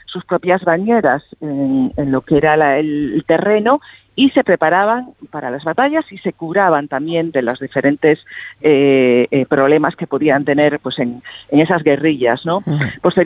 sus propias bañeras en lo que era el terreno, y se preparaban para las batallas y se curaban también de los diferentes problemas que podían tener pues en esas guerrillas, ¿no?